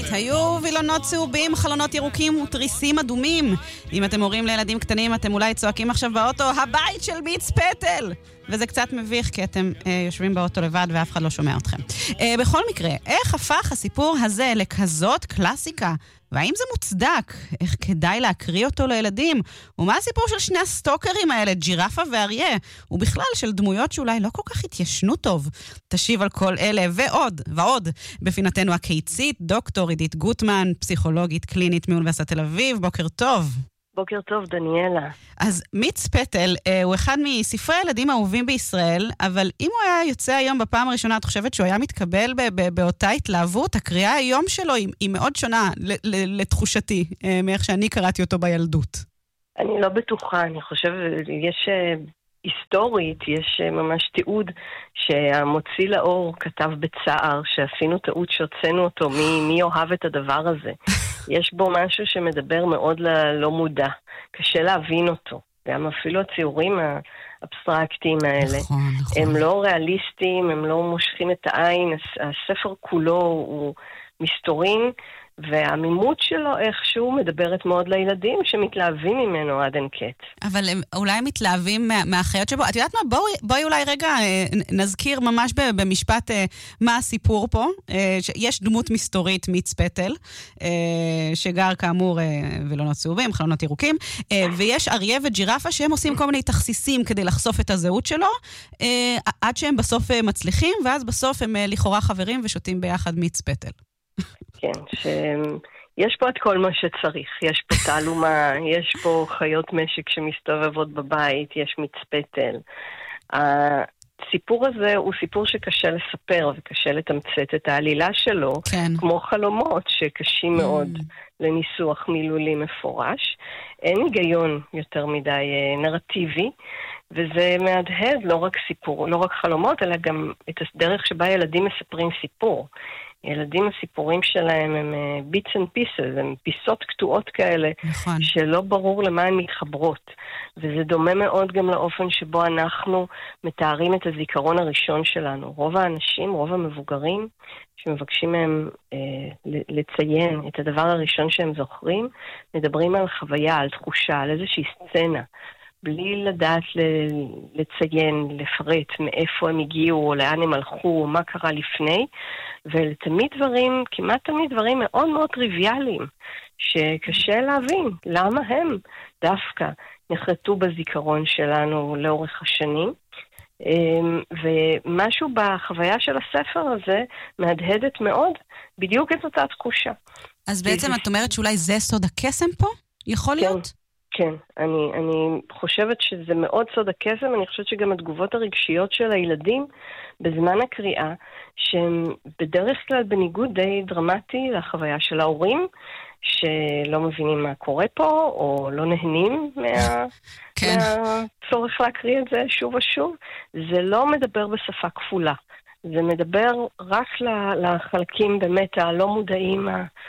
היו וילונות צהובים, חלונות ירוקים ותריסים אדומים. אם אתם הורים לילדים קטנים, אתם אולי צועקים עכשיו באוטו, הבית של מיץ פטל! וזה קצת מביך, כי אתם יושבים באוטו לבד ואף אחד לא שומע אתכם. בכל מקרה, איך הפך הסיפור הזה לכזאת קלאסיקה? והאם זה מוצדק? איך כדאי להקריא אותו לילדים? ומה הסיפור של שני הסטוקרים האלה, ג'ירפה ואריה? ובכלל של דמויות שאולי לא כל כך התיישנו טוב. תשיב על כל אלה ועוד בפינתנו הקיצית, דוקטור עידית גוטמן, פסיכולוגית קלינית מאוניברסיטת תל אביב. בוקר טוב. בוקר טוב, דניאלה. אז מיץ פטל הוא אחד מספרי הילדים האהובים בישראל, אבל אם הוא היה יוצא היום בפעם הראשונה, את חושבת שהוא היה מתקבל באותה התלהבות? הקריאה היום שלו היא מאוד שונה לתחושתי, מאיך שאני קראתי אותו בילדות. אני לא בטוחה, אני חושבת, יש היסטורית, יש ממש תיעוד שהמוציא לאור כתב בצער, שעשינו טעות שהוצאנו אותו, מי אוהב את הדבר הזה. יש בו משהו שמדבר מאוד ללא מודע. קשה להבין אותו. גם אפילו הציורים האבסטרקטיים האלה. נכון. הם לא ריאליסטיים, הם לא מושכים את העין. הספר כולו הוא מסתורין, והעמימות שלו איכשהו מדברת מאוד לילדים שמתלהבים ממנו עד אין קץ. אבל הם אולי מתלהבים מהחיות שבו. את יודעת מה? בואי אולי רגע נזכיר ממש במשפט מה הסיפור פה. יש דמות מסתורית מיץ פטל, שגר כאמור וילונות צהובים, חלונות ירוקים, ויש אריה וג'ירפה שהם עושים כל מיני תכסיסים כדי לחשוף את הזהות שלו, עד שהם בסוף מצליחים, ואז בסוף הם לכאורה חברים ושותים ביחד מיץ פטל. כן, שיש פה את כל מה שצריך. יש פה תעלומה, יש פה חיות משק שמסתובבות בבית, יש מיץ פטל. הסיפור הזה הוא סיפור שקשה לספר וקשה לתמצת את העלילה שלו, כן. כמו חלומות שקשים מאוד לניסוח מילולי מפורש. אין היגיון יותר מדי נרטיבי, וזה מהדהד לא רק סיפור, לא רק חלומות, אלא גם את הדרך שבה ילדים מספרים סיפור. ילדים, הסיפורים שלהם הם bits and pieces, הם פיסות קטועות כאלה, נכון. שלא ברור למה הן מתחברות. וזה דומה מאוד גם לאופן שבו אנחנו מתארים את הזיכרון הראשון שלנו. רוב האנשים, רוב המבוגרים, שמבקשים מהם לציין את הדבר הראשון שהם זוכרים, מדברים על חוויה, על תחושה, על איזושהי סצנה. בלי לדעת לציין, לפרט מאיפה הם הגיעו, או לאן הם הלכו, או מה קרה לפני, ולתמיד דברים, כמעט תמיד דברים מאוד מאוד טריוויאליים, שקשה להבין למה הם דווקא נחרטו בזיכרון שלנו לאורך השנים, ומשהו בחוויה של הספר הזה מהדהדת מאוד בדיוק את אותה תחושה. אז בעצם את אומרת שאולי זה סוד הקסם פה? יכול להיות? כן, אני חושבת שזה מאוד סוד הקסם, אני חושבת שגם התגובות הרגשיות של הילדים בזמן הקריאה, שהם בדרך כלל בניגוד די דרמטי לחוויה של ההורים, שלא מבינים מה קורה פה, או לא נהנים מהצורך להקריא את זה שוב ושוב. זה לא מדבר בשפה כפולה, זה מדבר רק לחלקים באמת הלא מודעים,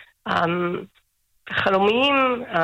החלומיים,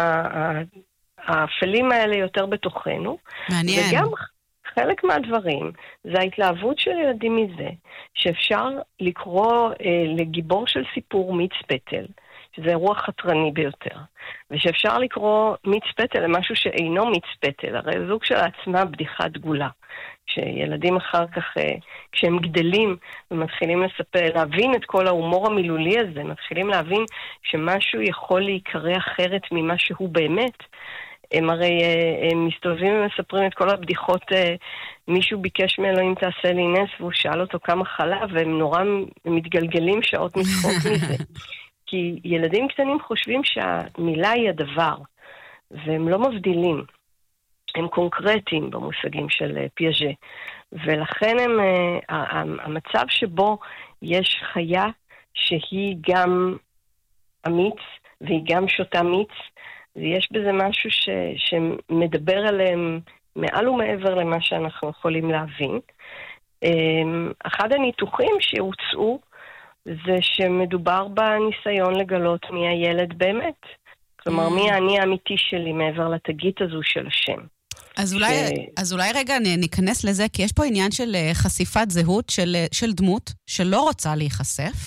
האפלים האלה יותר בתוכנו. מעניין. וגם חלק מהדברים זה ההתלהבות של ילדים מזה, שאפשר לקרוא לגיבור של סיפור מיץ פטל, שזה אירוע חתרני ביותר, ושאפשר לקרוא מיץ פטל למשהו שאינו מיץ פטל, הרי זו כשלעצמה בדיחה דגולה. שילדים אחר כך, כשהם גדלים ומתחילים להבין את כל ההומור המילולי הזה, מתחילים להבין שמשהו יכול להיקרא אחרת ממה שהוא באמת, הם הרי הם מסתובבים ומספרים את כל הבדיחות, מישהו ביקש מאלוהים תעשה לי נס, והוא שאל אותו כמה חלב, והם נורא מתגלגלים שעות מצחוק מזה. כי ילדים קטנים חושבים שהמילה היא הדבר, והם לא מבדילים. הם קונקרטיים במושגים של פיאז'ה. ולכן המצב שבו יש חיה שהיא גם אמיץ, והיא גם שותה מיץ, ויש בזה משהו שמדבר עליהם מעל ומעבר למה שאנחנו יכולים להבין. אחד הניתוחים שהוצאו זה שמדובר בניסיון לגלות מי הילד באמת. כלומר, מי האני האמיתי שלי מעבר לתגית הזו של השם. אז אולי רגע ניכנס לזה, כי יש פה עניין של חשיפת זהות של דמות שלא רוצה להיחשף,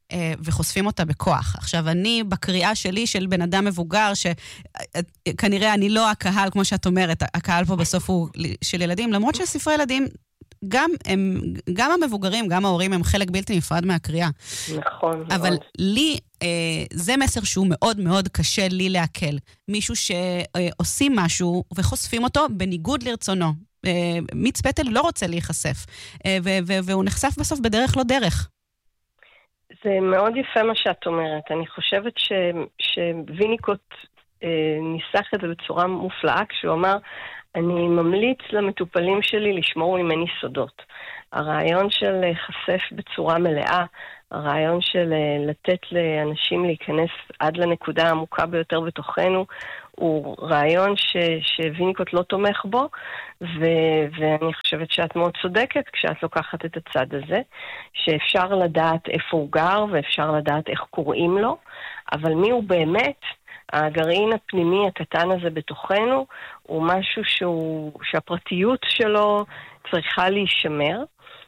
וחושפים אותה בכוח. עכשיו, אני בקריאה שלי של בן אדם מבוגר, שכנראה אני לא הקהל, כמו שאת אומרת, הקהל פה בסוף הוא של ילדים, למרות שספרי ילדים, גם המבוגרים, גם ההורים, הם חלק בלתי נפרד מהקריאה. נכון. אבל לי, זה מסר שהוא מאוד מאוד קשה לי להקל. מישהו שעושים משהו וחושפים אותו בניגוד לרצונו. מיץ פטל לא רוצה להיחשף, והוא נחשף בסוף בדרך לא דרך. זה מאוד יפה מה שאת אומרת. אני חושבת שוויניקוט ניסח את זה בצורה מופלאה, כשהוא אמר, אני ממליץ למטופלים שלי לשמור ממני סודות. הרעיון של חשף בצורה מלאה, הרעיון של לתת לאנשים להיכנס עד לנקודה העמוקה ביותר בתוכנו, הוא רעיון שוויניקוט לא תומך בו, ואני חושבת שאת מאוד צודקת כשאת לוקחת את הצד הזה, שאפשר לדעת איפה הוא גר ואפשר לדעת איך קוראים לו, אבל מי הוא באמת? הגרעין הפנימי הקטן הזה בתוכנו הוא משהו שהפרטיות שלו צריכה להישמר.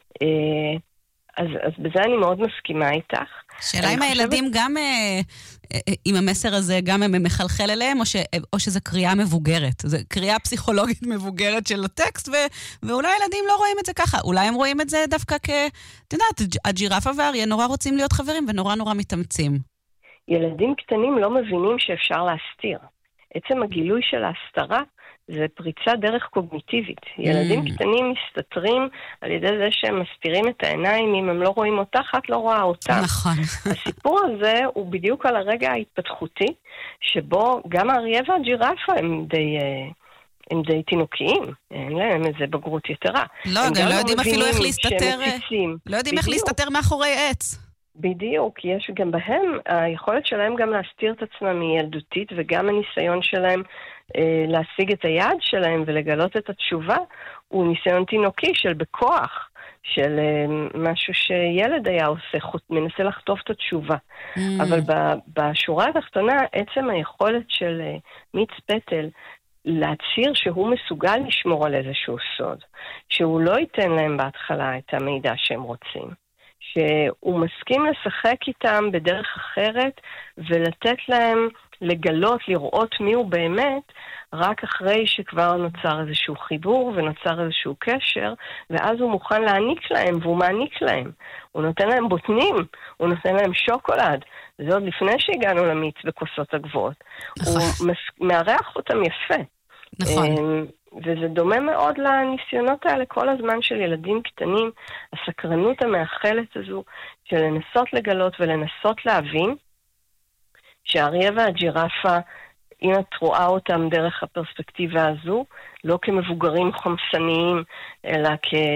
אז בזה אני מאוד מסכימה איתך. שאלה אם הילדים גם, עם המסר הזה, גם הם מחלחל אליהם, או שזה קריאה מבוגרת. זה קריאה פסיכולוגית מבוגרת של הטקסט, ואולי הילדים לא רואים את זה ככה. אולי הם רואים את זה דווקא את יודעת, הג'ירפה והאריה נורא רוצים להיות חברים, ונורא נורא מתאמצים. ילדים קטנים לא מבינים שאפשר להסתיר. עצם הגילוי של ההסתרה, זה פריצה דרך קוגניטיבית. ילדים קטנים מסתתרים על ידי זה שהם מסתירים את העיניים, אם הם לא רואים אותך, את לא רואה אותם. נכון. הסיפור הזה הוא בדיוק על הרגע ההתפתחותי, שבו גם האריה והג'ירפה הם די תינוקיים, אין להם איזה בגרות יתרה. לא, גם לא יודעים אפילו איך להסתתר, לא יודעים איך להסתתר מאחורי עץ. בדיוק, יש גם בהם, היכולת שלהם גם להסתיר את עצמם היא ילדותית, וגם הניסיון שלהם להשיג את היעד שלהם ולגלות את התשובה, הוא ניסיון תינוקי של בכוח, של משהו שילד היה עושה, מנסה לחטוף את התשובה. אבל בשורה התחתונה, עצם היכולת של מיץ פטל, להצהיר שהוא מסוגל לשמור על איזשהו סוד, שהוא לא ייתן להם בהתחלה את המידע שהם רוצים. שהוא מסכים לשחק איתם בדרך אחרת ולתת להם לגלות, לראות מי הוא באמת, רק אחרי שכבר נוצר איזשהו חיבור ונוצר איזשהו קשר, ואז הוא מוכן להעניק להם, והוא מעניק להם. הוא נותן להם בוטנים, הוא נותן להם שוקולד, זה עוד לפני שהגענו למיץ בכוסות הגבוהות. הוא מארח אותם יפה. נכון. וזה דומה מאוד לניסיונות האלה כל הזמן של ילדים קטנים, הסקרנות המאכלת הזו של לנסות לגלות ולנסות להבין שהאריה והג'ירפה, אם את רואה אותם דרך הפרספקטיבה הזו, לא כמבוגרים חומסניים, אלא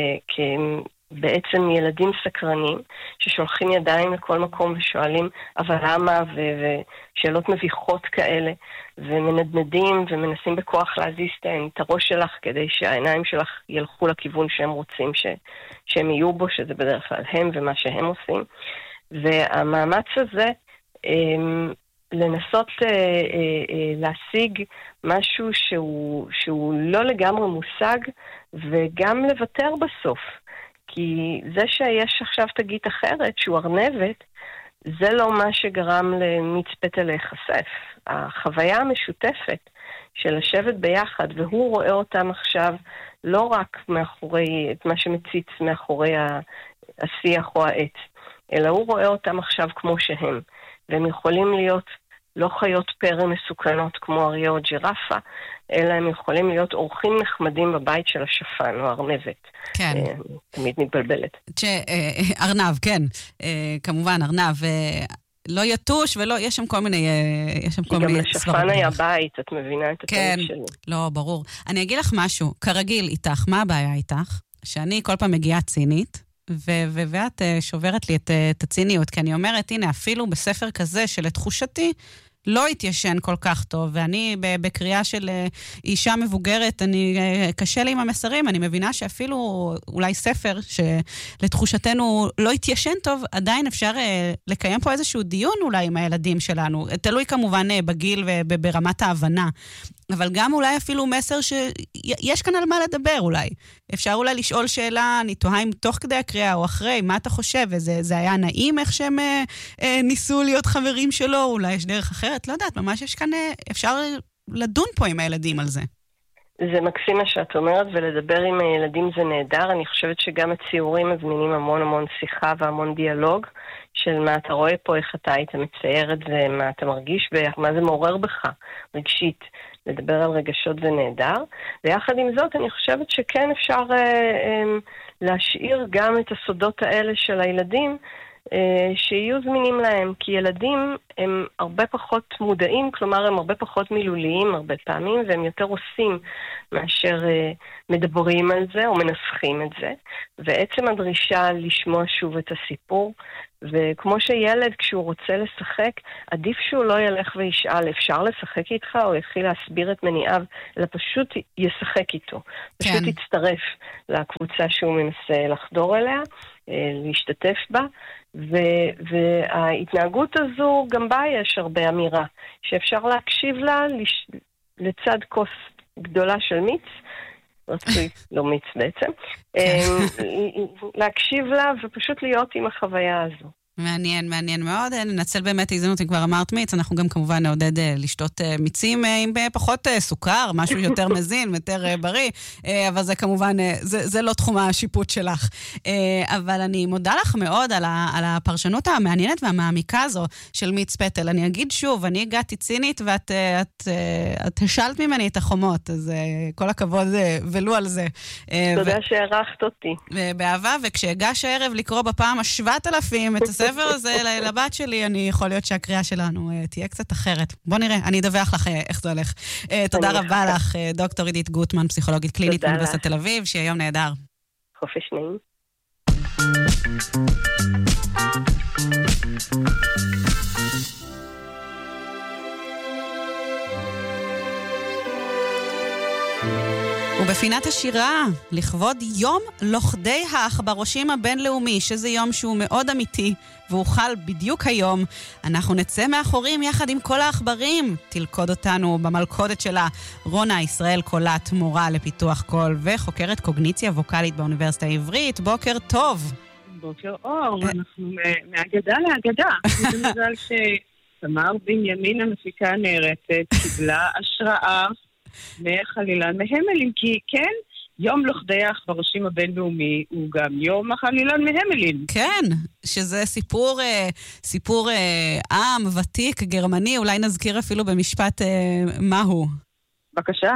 בעצם ילדים סקרנים, ששולחים ידיים לכל מקום ושואלים, אבל למה, ושאלות מביכות כאלה, ומנדנדים ומנסים בכוח להזיז את הראש שלך, כדי שהעיניים שלך ילכו לכיוון שהם רוצים שהם יהיו בו, שזה בדרך כלל הם ומה שהם עושים. והמאמץ הזה, לנסות להשיג משהו שהוא לא לגמרי מושג, וגם לוותר בסוף. כי זה שיש עכשיו תגית אחרת, שהוא ארנבת, זה לא מה שגרם למיץ פטל להיחשף. החוויה המשותפת של לשבת ביחד, והוא רואה אותם עכשיו לא רק מאחורי, את מה שמציץ מאחורי השיח או העץ, אלא הוא רואה אותם עכשיו כמו שהם. והם יכולים להיות לא חיות פרא מסוכנות כמו אריה או ג'ירפה, אלא הם יכולים להיות אורחים נחמדים בבית של השפן או ארנבת. כן. תמיד מתבלבלת. ארנב, כן. כמובן, ארנב. לא יתוש ולא, יש שם כל מיני סברות. גם לשפן היה בית, את מבינה את הטעות שלי. כן, לא, ברור. אני אגיד לך משהו, כרגיל איתך, מה הבעיה איתך? שאני כל פעם מגיעה צינית, ואת שוברת לי את הציניות, כי אני אומרת, הנה, אפילו בספר כזה שלתחושתי, לא התיישן כל כך טוב, ואני בקריאה של אישה מבוגרת, קשה לי עם המסרים, אני מבינה שאפילו אולי ספר שלתחושתנו לא התיישן טוב, עדיין אפשר לקיים פה איזשהו דיון אולי עם הילדים שלנו, תלוי כמובן בגיל וברמת ההבנה, אבל גם אולי אפילו מסר שיש כאן על מה לדבר אולי. אפשר אולי לשאול שאלה, אני תוהה אם תוך כדי הקריאה או אחרי, מה אתה חושב? וזה היה נעים איך שהם ניסו להיות חברים שלו? אולי יש דרך אחרת? לא יודעת, ממש יש כאן, אפשר לדון פה עם הילדים על זה. זה מקסים מה שאת אומרת, ולדבר עם הילדים זה נהדר. אני חושבת שגם הציורים מזמינים המון שיחה והמון דיאלוג, של מה אתה רואה פה, איך אתה היית מצייר את זה, מה אתה מרגיש ומה זה מעורר בך רגשית. לדבר על רגשות זה נהדר. ויחד עם זאת אני חושבת שכן אפשר להשאיר גם את הסודות האלה של הילדים, שיהיו זמינים להם, כי ילדים הם הרבה פחות מודעים, כלומר הם הרבה פחות מילוליים הרבה פעמים, והם יותר עושים מאשר מדברים על זה או מנסחים את זה. ועצם הדרישה לשמוע שוב את הסיפור, וכמו שילד כשהוא רוצה לשחק, עדיף שהוא לא ילך וישאל, אפשר לשחק איתך או יתחיל להסביר את מניעיו, אלא פשוט ישחק איתו. פשוט יצטרף לקבוצה שהוא מנסה לחדור אליה, להשתתף בה, וההתנהגות הזו גם בה יש הרבה אמירה, שאפשר להקשיב לה לצד כוס גדולה של מיץ, רצוי, לא מיץ בעצם, להקשיב לה ופשוט להיות עם החוויה הזו. מעניין מאוד. ננצל באמת הזדמנות, אם כבר אמרת מיץ, אנחנו גם כמובן נעודד לשתות מיצים עם פחות סוכר, משהו יותר מזין, יותר בריא, אבל זה כמובן, זה לא תחום השיפוט שלך. אבל אני מודה לך מאוד על הפרשנות המעניינת והמעמיקה הזו של מיץ פטל. אני אגיד שוב, אני הגעתי צינית ואת השאלת ממני את החומות, אז כל הכבוד ולו על זה. תודה שהערכת אותי. באהבה, וכשהגש הערב לקרוא בפעם ה-7,000 את הספר הזה לבת שלי, אני יכול להיות שהקריאה שלנו תהיה קצת אחרת. בוא נראה, אני אדווח לך איך זה הולך. תודה רבה לך, דוקטור עידית גוטמן, פסיכולוגית קלינית באוניברסיטת תל אביב, שיהיה יום נהדר. חופש נעים. ובפינת השירה, לכבוד יום לוכדי העכברושים הבינלאומי, שזה יום שהוא מאוד אמיתי, והוא חל בדיוק היום, אנחנו נצא מאחורים יחד עם כל העכברים, תלכוד אותנו במלכודת שלה, רונה ישראל קולט, מורה לפיתוח קול, וחוקרת קוגניציה ווקלית באוניברסיטה העברית. בוקר טוב. בוקר אור, אנחנו מהגדה להגדה. זה מזל שתמר בנימין המפיקה הנערצת קיבלה השראה מחלילן מהמלין, כי כן, יום לוכדי העכברושים הבינלאומי הוא גם יום החלילן מהמלין. כן, שזה סיפור עם ותיק גרמני, אולי נזכיר אפילו במשפט מהו. בבקשה.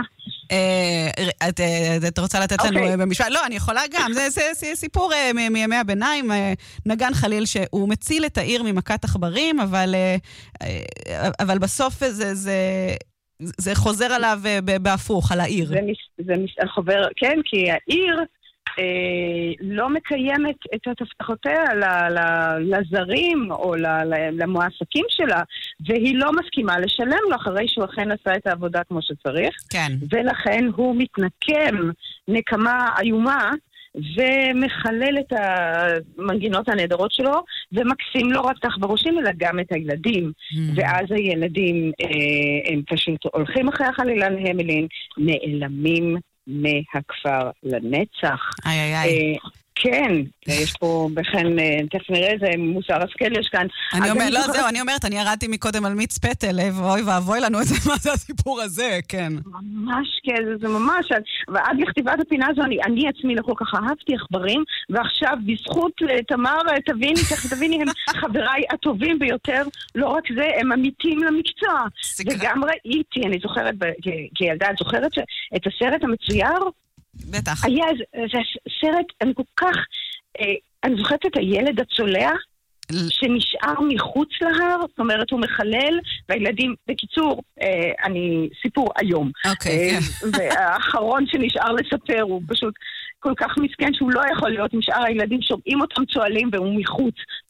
את רוצה לתת לנו במשפט? לא, אני יכולה גם. זה סיפור מימי הביניים, נגן חליל שהוא מציל את העיר ממכת עכברים, אבל בסוף זה חוזר עליו בהפוך, על העיר. זה חובר, כן, כי העיר לא מקיימת את הבטחותיה לזרים או למועסקים שלה, והיא לא מסכימה לשלם לו אחרי שהוא אכן עשה את העבודה כמו שצריך. כן. ולכן הוא מתנקם נקמה איומה, ומחלל את המנגינות הנהדרות שלו, ומקסים לא רק העכברושים, אלא גם את הילדים. ואז הילדים, הם פשוט הולכים אחרי החלילן מהמלין, נעלמים מהכפר לנצח. כן, יש פה בכן, תכף נראה איזה מוסר השכל יש כאן. אני אומרת, אני ירדתי מקודם על מיץ פטל, אוי ואבוי לנו את זה, מה זה הסיפור הזה, כן. ממש כן, זה ממש, ועד לכתיבת הפינה הזו, אני עצמי לא כל כך אהבתי עכברים, ועכשיו בזכות תמר, תביני, הם חבריי הטובים ביותר, לא רק זה, הם אמיתים למקצוע. וגם ראיתי, אני זוכרת, כילדה, את זוכרת את הסרט המצויר? בטח. היה זה סרט, אני כל כך, אני זוכרת את הילד הצולע, שנשאר מחוץ להר, זאת אומרת הוא מחלל, והילדים, בקיצור, סיפור היום. אוקיי. והאחרון שנשאר לספר הוא פשוט כל כך מסכן שהוא לא יכול להיות עם שאר הילדים, שומעים אותם צועלים והוא מחוץ.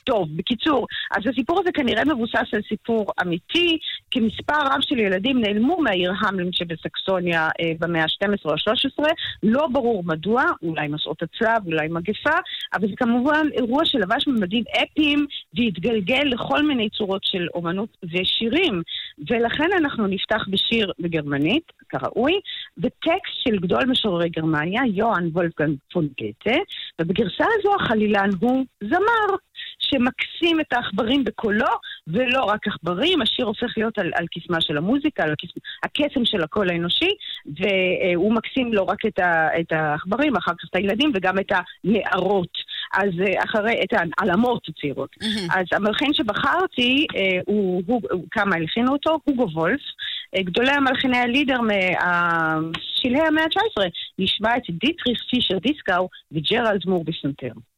טוב, בקיצור, אז הסיפור הזה כנראה מבוסס על סיפור אמיתי, כי מספר רב של ילדים נעלמו מהעיר המלין שבסקסוניה במאה ה-12 או ה-13, לא ברור מדוע, אולי מסעות הצלב, אולי מגפה, אבל זה כמובן אירוע שלבש ממדים אפיים והתגלגל לכל מיני צורות של אומנות ושירים, ולכן אנחנו נפתח בשיר בגרמנית, כראוי, וטקסט של גדול משוררי גרמניה, יוהאן וולפגנג פון גתה, ובגרסה הזו החלילן הוא זמר, שמקסים את העכברים בקולו, ולא רק עכברים, השיר הופך להיות על קסמה של המוזיקה, על הקסם של הקול האנושי, והוא מקסים לא רק את העכברים, אחר כך את הילדים, וגם את הנערות, אז אחרי, את העלמות הצעירות. אז המלחין שבחרתי, כמה הלחינו אותו, הוגו וולף, גדולי המלחיני הלידר משלהי המאה ה-19, נשמע את דיטריך פישר דיסקאו וג'רלד מור בסנטר.